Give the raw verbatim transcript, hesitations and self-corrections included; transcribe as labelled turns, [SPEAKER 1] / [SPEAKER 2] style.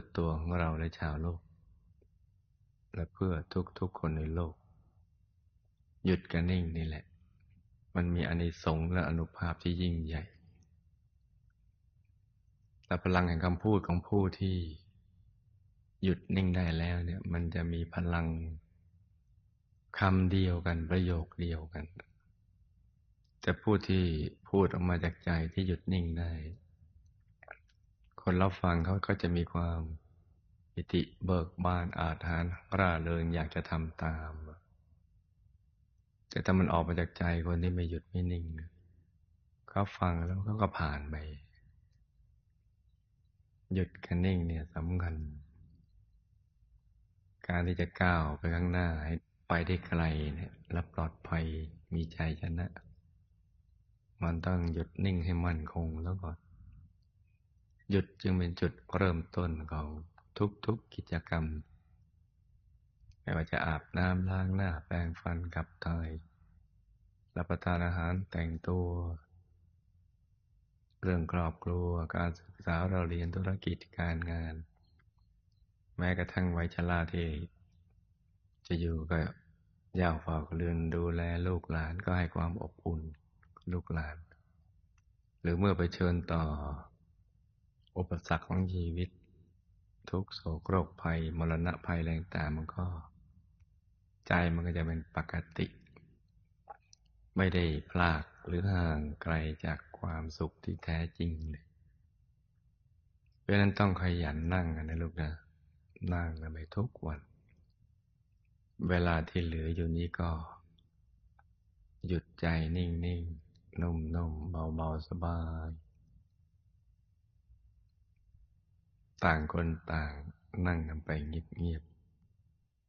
[SPEAKER 1] ตัวของเราและชาวโลกและเพื่อทุกๆคนในโลกหยุดกันนิ่งนี่แหละมันมีอานิสงส์และอานุภาพที่ยิ่งใหญ่แต่พลังแห่งคำพูดของผู้ที่หยุดนิ่งได้แล้วเนี่ยมันจะมีพลังคำเดียวกันประโยคเดียวกันแต่ผู้ที่พูดออกมาจากใจที่หยุดนิ่งได้คนรับฟังเขาก็จะมีความปิติเบิกบานอาถรรพ์ร่าเริงอยากจะทำตามแต่ถ้ามันออกมาจากใจคนที่ไม่หยุดไม่นิ่งเขาฟังแล้วเขาก็ผ่านไปหยุดกันนิ่งเนี่ยสำคัญการที่จะก้าวไปข้างหน้าให้ไปได้ไกลเนี่ยและปลอดภัยมีใจชนะมันต้องหยุดนิ่งให้มั่นคงแล้วก่อนหยุดจึงเป็นจุดเริ่มต้นของทุกๆกิจกรรมไม่ว่าจะอาบน้ำล้างหน้าแปรงฟันขับถ่ายรับประทานอาหารแต่งตัวเรื่องครอบครัวการศึกษาเราเรียนธุรกิจการงานแม้กระทั่งวัยชราที่จะอยู่ก็ย่าเฝ้าเรือนดูแลลูกหลานก็ให้ความอบอุ่นลูกหลานหรือเมื่อไปเชิญต่ออุปสรรคของชีวิตทุกโศกโรคภัยมรณะภัยแรงต่างมันก็ใจมันก็จะเป็นปกติไม่ได้พลากหรือห่างไกลจากความสุขที่แท้จริงเลยเพราะนั้นต้องขยันนั่งกันนะลูกนะนั่งกันไปทุกวันเวลาที่เหลืออยู่นี้ก็หยุดใจนิ่งๆนุ่มๆเบาๆสบายต่างคนต่างนั่งกันไปเงียบ